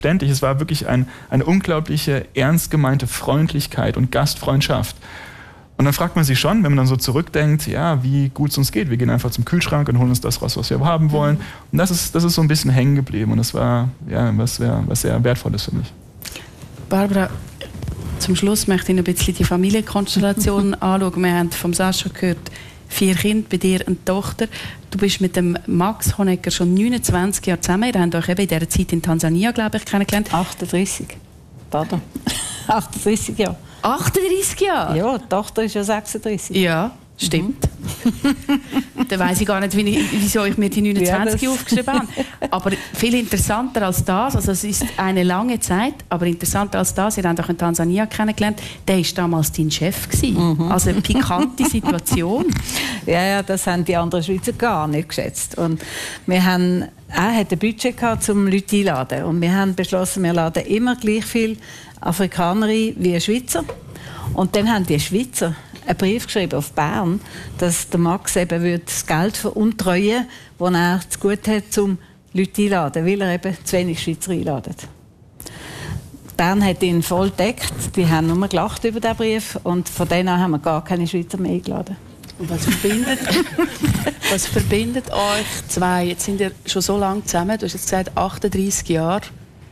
selbstverständlich. Es war wirklich eine unglaubliche, ernst gemeinte Freundlichkeit und Gastfreundschaft. Und dann fragt man sich schon, wenn man dann so zurückdenkt, ja, wie gut es uns geht. Wir gehen einfach zum Kühlschrank und holen uns das raus, was wir haben wollen. Und das ist so ein bisschen hängen geblieben. Und das war ja, was sehr Wertvolles für mich. Barbara, zum Schluss möchte ich noch ein bisschen die Familienkonstellation anschauen. Wir haben vom Sascha gehört, 4 Kinder, bei dir eine Tochter. Du bist mit dem Max Honegger schon 29 Jahre zusammen. Ihr habt euch eben in dieser Zeit in Tansania, glaube ich, kennengelernt. 38. Pardon. 38 Jahre. 38 Jahre? Ja, die Tochter ist ja 36. Ja, stimmt. Dann weiss ich gar nicht, wieso ich mir die 29 aufgeschrieben habe. Aber viel interessanter als das, also es ist eine lange Zeit, aber interessanter als das, ihr habt euch in Tansania kennengelernt, der war damals dein Chef gewesen. Also eine pikante Situation. Ja, das haben die anderen Schweizer gar nicht geschätzt. Und er hatte ein Budget gehabt, um Leute einzuladen. Und wir haben beschlossen, wir laden immer gleich viel Afrikaner ein wie Schweizer. Und dann haben die Schweizer einen Brief geschrieben auf Bern, dass der Max eben das Geld veruntreuen würde, das er zu gut hat, um Leute einzuladen, weil er eben zu wenig Schweizer einladet. Bern hat ihn voll gedeckt, die haben nur gelacht über diesen Brief und von denen an haben wir gar keine Schweizer mehr eingeladen. Und was verbindet euch zwei? Jetzt sind ihr schon so lange zusammen, du hast jetzt gesagt 38 Jahre.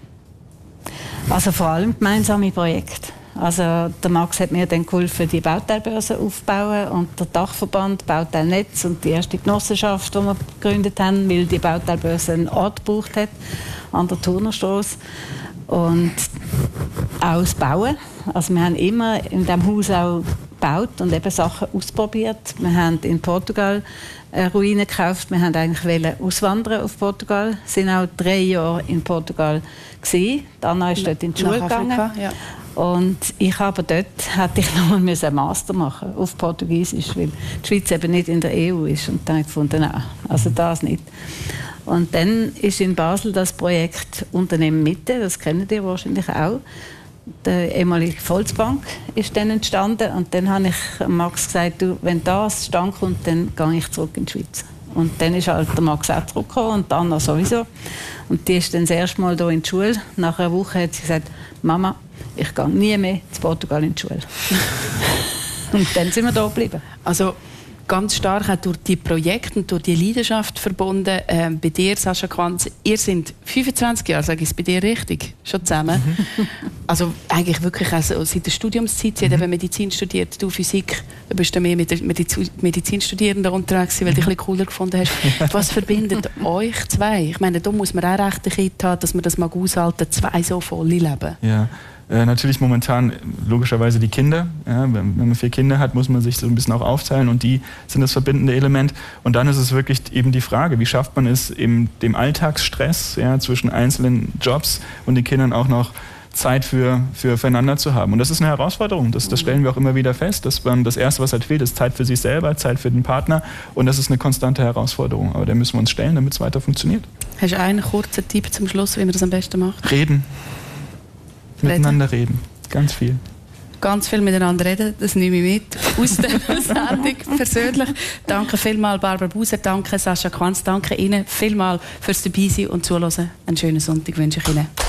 Also vor allem gemeinsame Projekte. Also der Max hat mir dann geholfen, die Bauteilbörse aufzubauen und der Dachverband Bauteilnetz und die erste Genossenschaft, die wir gegründet haben, weil die Bauteilbörse einen Ort gebraucht hat an der Turnerstrasse. Und auch das Bauen. Also wir haben immer in diesem Haus auch gebaut und eben Sachen ausprobiert. Wir haben in Portugal Ruinen gekauft. Wir wollten eigentlich auswandern auf Portugal. Wir sind auch 3 Jahre in Portugal gewesen. Anna ist dort in die Schule gegangen. Ja. Und ich aber dort hätte ich noch mal einen Master machen auf Portugiesisch, weil die Schweiz eben nicht in der EU ist. Und dann habe ich gefunden, nein, also das nicht. Und dann ist in Basel das Projekt Unternehmen Mitte, das kennt ihr wahrscheinlich auch. Die ehemalige Volksbank ist dann entstanden. Und dann habe ich Max gesagt, du, wenn das zustande kommt, dann gehe ich zurück in die Schweiz. Und dann ist halt der Max auch zurückgekommen und Anna sowieso. Und die ist dann das erste Mal hier in die Schule. Nach einer Woche hat sie gesagt, Mama, ich gehe nie mehr zu Portugal in die Schule. Und dann sind wir da geblieben. Also ganz stark auch durch die Projekte und durch die Leidenschaft verbunden. Bei dir, Sascha Quanz, ihr seid 25 Jahre, sage ich es bei dir richtig, schon zusammen. Also eigentlich wirklich also seit der Studiumszeit. Sie hat eben Medizin studiert, du Physik. Du bist dann mehr mit den Medizinstudierenden unterwegs, weil du dich ein bisschen cooler gefunden hast. Was verbindet euch zwei? Ich meine, da muss man auch recht ein Kind haben, dass man das mag aushalten, zwei so volle Leben. Ja. Natürlich momentan logischerweise die Kinder. Ja, wenn man 4 Kinder hat, muss man sich so ein bisschen auch aufteilen und die sind das verbindende Element. Und dann ist es wirklich eben die Frage, wie schafft man es, in dem Alltagsstress zwischen einzelnen Jobs und den Kindern auch noch Zeit füreinander zu haben. Und das ist eine Herausforderung. Das stellen wir auch immer wieder fest, dass man das Erste, was halt fehlt, ist Zeit für sich selber, Zeit für den Partner. Und das ist eine konstante Herausforderung. Aber der müssen wir uns stellen, damit es weiter funktioniert. Hast du einen kurzen Tipp zum Schluss, wie man das am besten macht? Reden. Miteinander reden. Ganz viel. Ganz viel miteinander reden, das nehme ich mit aus der Sendung persönlich. Danke vielmals Barbara Buser, danke Sascha Quanz, danke Ihnen vielmals fürs Dabeisein und Zuhören. Einen schönen Sonntag wünsche ich Ihnen.